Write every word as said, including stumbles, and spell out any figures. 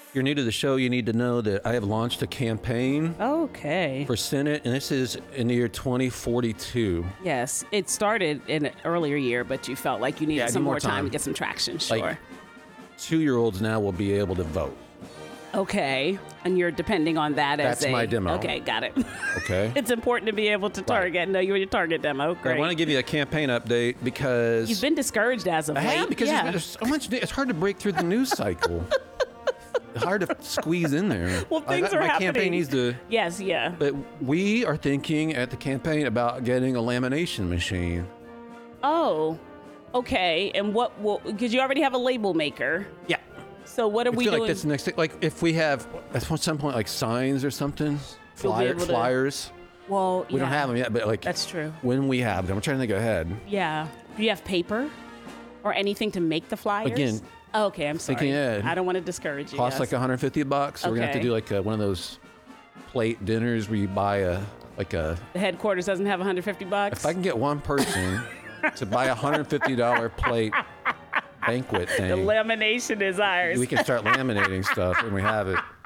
you're new to the show, you need to know that I have launched a campaign Okay. for Senate, and this is in the year twenty forty-two. Yes, it started in an earlier year, but you felt like you needed Yeah, I some need more more time. time. to get some traction. Sure. Like, Two-year-olds now will be able to vote. Okay, and you're depending on that as That's a... my demo. Okay, got it. Okay? It's important to be able to target. No, you're your target demo. Great. I want to give you a campaign update because... You've been discouraged as of I late. have, because yeah. there's been so much... It's hard to break through the news cycle. It's hard to squeeze in there. Well, things I, are my happening. campaign needs to... Yes, yeah. But we are thinking at the campaign about getting a lamination machine. Oh, okay. And what will... Because you already have a label maker. Yeah. So what are I we feel doing? like that's the next thing. Like if we have at some point like signs or something, You'll be flyer, able to- flyers. Well, We don't yeah, have them yet, but like That's true. when we have them, I'm trying to think ahead. Yeah. Do you have paper or anything to make the flyers? Again, Oh, okay, I'm sorry. thinking ahead. I don't want to discourage you. Costs yes. like one hundred fifty bucks. So we're gonna have to Okay. do like a, one of those plate dinners where you buy a like a. The headquarters doesn't have one hundred fifty bucks. If I can get one person to buy a one hundred fifty dollar plate banquet the thing, lamination is ours. we can start laminating stuff when we have it.